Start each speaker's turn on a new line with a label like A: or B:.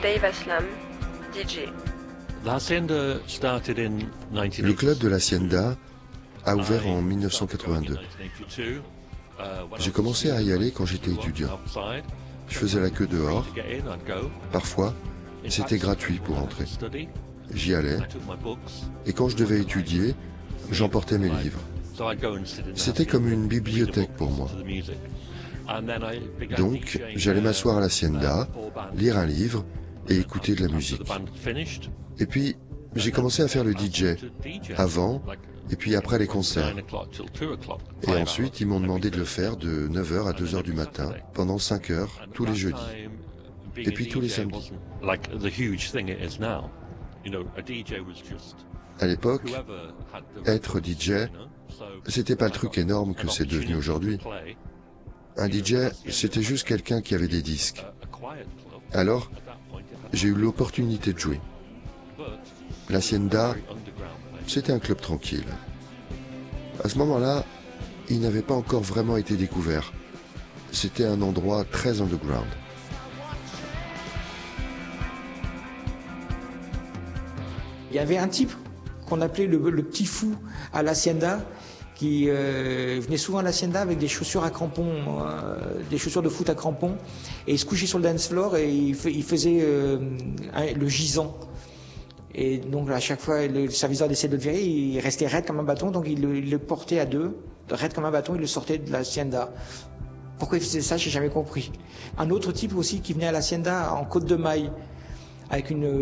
A: Dave Aslam, DJ.
B: Le club de l'Hacienda a ouvert en 1982. J'ai commencé à y aller quand j'étais étudiant. Je faisais la queue dehors. Parfois, c'était gratuit pour entrer. J'y allais, et quand je devais étudier, j'emportais mes livres. C'était comme une bibliothèque pour moi. Donc, j'allais m'asseoir à l'Hacienda, lire un livre et écouter de la musique. Et puis, j'ai commencé à faire le DJ, avant et puis après les concerts. Et ensuite, ils m'ont demandé de le faire de 9h à 2h du matin, pendant 5 heures, tous les jeudis. Et puis tous les samedis. À l'époque, être DJ, c'était pas le truc énorme que c'est devenu aujourd'hui. Un DJ, c'était juste quelqu'un qui avait des disques. Alors, j'ai eu l'opportunité de jouer. L'Hacienda, c'était un club tranquille. À ce moment-là, il n'avait pas encore vraiment été découvert. C'était un endroit très underground.
C: Il y avait un type qu'on appelait le petit fou à l'Hacienda, qui venait souvent à l'Hacienda avec des chaussures à crampons, des chaussures de foot à crampons, et il se couchait sur le dance floor et il faisait le gisant. Et donc à chaque fois, le serviceur essayait de le virer, il restait raide comme un bâton, donc il le portait à deux, raide comme un bâton, il le sortait de l'Hacienda. Pourquoi il faisait ça, j'ai jamais compris. Un autre type aussi qui venait à l'Hacienda en Côte de Maille, avec une